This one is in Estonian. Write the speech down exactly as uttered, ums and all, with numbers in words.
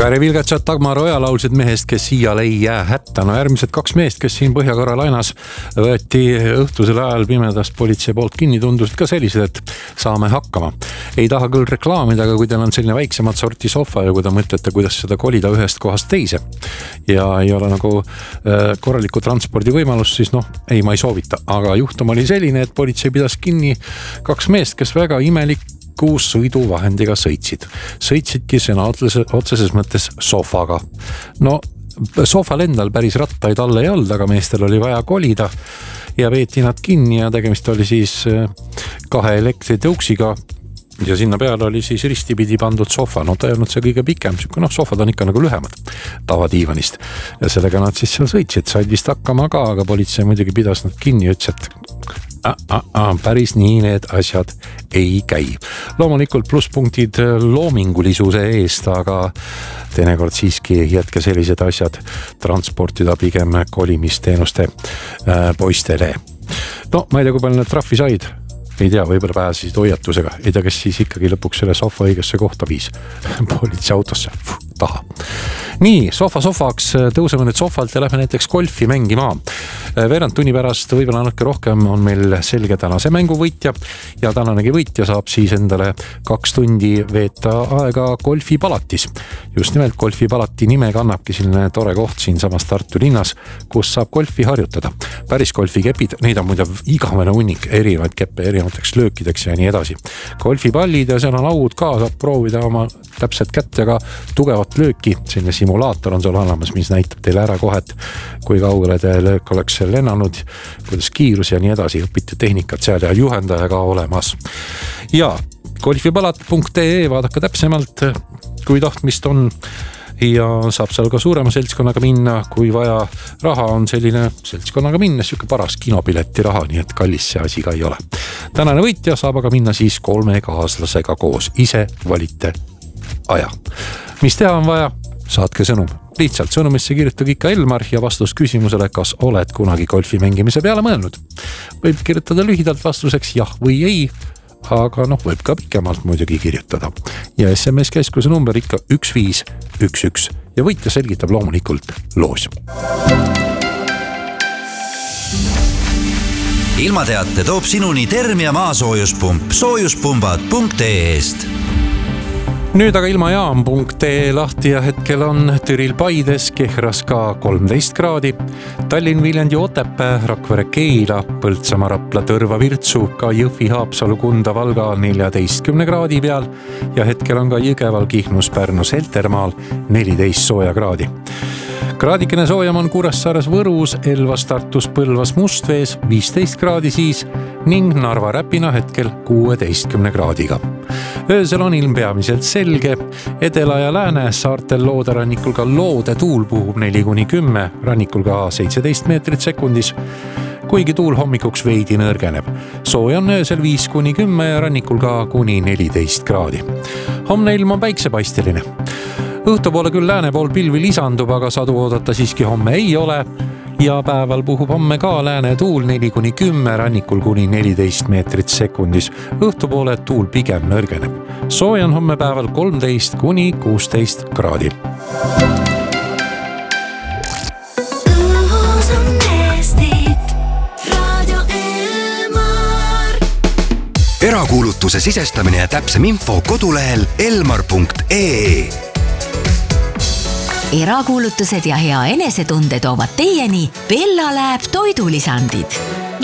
Kari Vilgatsat, Dagmar Oja laulsid mehest, kes iial ei jää hätta. No järgmised kaks meest, kes siin Põhja-Karolainas võeti õhtusel ajal pimedast politsei poolt kinni, tundusid ka sellised, et saame hakkama. Ei taha küll reklaamida, aga kui teil on selline väiksemat sorti sofa ja kui te mõtlete, kuidas seda kolida ühest kohast teise ja ei ole nagu korraliku transpordi võimalust, siis noh, ei, ma ei soovita. Aga juhtum oli selline, et politsei pidas kinni kaks meest, kes väga imelik kuus sõiduvahendiga sõitsid. Sõitsidki sõna otseses mõttes sofaga. No, sofal endal päris rattaid alla ei olnud, aga meestel oli vaja kolida ja veeti nad kinni ja tegemist oli siis kahe elektritõuksiga ja sinna peale oli siis ristipidi pandud sofa. No ta ei olnud see kõige pikem, noh, sofad on ikka nagu lühemad tavadiivanist ja sellega nad siis seal sõitsid, said vist hakkama ka, aga politsei muidugi pidas nad kinni ja ütles, et Ah, ah, ah, päris nii need asjad ei käi. Loomulikult plusspunktid loomingulisuse eest, aga teinekord siiski jätke sellised asjad transportida pigem kolimisteenuste äh, poistele. No, ma ei tea, kui palju need trahvi said. Ei tea, võib-olla pääsesid hoiatusega. Ei tea, kes siis ikkagi lõpuks selle sofa õigesse kohta viis politsei autosse Fuh, taha. Nii, sofa sofaks tõuseme nüüd sofalt ja lähme näiteks golfi mängima. Veerand tunni pärast, võib-olla natuke rohkem, on meil selge tänase mängu võitja ja tänanegi võitja saab siis endale kaks tundi veeta aega golfipalatis. Just nimelt golfipalati nime kannabki selline tore koht siin samas Tartu linnas, kus saab golfi harjutada. Päris golfikepid, neid on muide igavene hunnik, erinevaid keppe erinevateks löökideks ja nii edasi. Golfipallid ja seal on aud ka, saab proovida oma täpselt kätt ja ka tugevat lööki. Selline simulaator on seal olemas, mis näitab teile ära kohet, kui kaugele te löök oleks lennanud, kuidas kiirus ja nii edasi, õpite tehnikat seal ja juhendaja ka olemas. Ja golfipalat punkt ee vaadake täpsemalt, kui tahtmist on ja saab seal ka suurema seltskonnaga minna, kui vaja. Raha on selline seltskonnaga minna, siuke paras kinopileti raha, nii et kallis see asi ka ei ole. Tänane võitja saab aga minna siis kolme kaaslasega koos. Ise valite aja. Mis teha on vaja? Saatke sõnum. Lihtsalt sõnumisse kirjutage ikka Elmar ja vastus küsimusele, kas oled kunagi golfi mängimise peale mõelnud. Võib kirjutada lühidalt vastuseks jah või ei, aga noh, võib ka pikemalt muidugi kirjutada. Ja S M S keskuse number ikka üks viis üks üks ja võitja selgitab loomulikult loos. Ilmateate toob sinuni Termia maasoojuspump soojuspumbad punkt ee-st. Nüüd aga ilmajaam punkt ee lahti ja hetkel on Türil Paides, Kehras ka kolmteist kraadi. Tallinn, Viljandi, Otepää, Rakvere, Keila, Põltsamaa, Rapla, Tõrva, Virtsu, ka Jõhvi, Haapsalu, Kunda, Valga neljateistkümne kraadi peal ja hetkel on ka Jõgeval, Kihnus, Pärnus, Heltermaal neliteist sooja kraadi. Kraadikene soojam on Kuressaares, Võrus, Elvas, Tartus, Põlvas, Mustvees viisteist kraadi siis ning Narva Räpina hetkel kuueteistkümne kraadiga. Öösel on ilm peamiselt selge, edela ja lääne saartel looderannikul ka loode tuul puhub neli kuni kümme, rannikul ka seitseteist meetrit sekundis, kuigi tuul hommikuks veidi nõrgeneb. Sooja on öösel viis kuni kümme ja rannikul ka kuni neliteist kraadi. Homne ilm on päiksepaisteline. Õhtupoole küll lääne pool pilvi lisandub, aga sadu oodata siiski homme ei ole ja päeval puhub homme ka lääne tuul neli kuni kümme, rannikul kuni neliteist meetrit sekundis. Õhtupoole tuul pigem nõrgeneb. Sooja on homme päeval kolmteist kuni kuusteist kraadi. Erakuulutuse sisestamine ja täpsem info kodulehel elmar punkt ee. Erakuulutused ja hea enesetunde toovad teieni Bella Lab toidulisandid.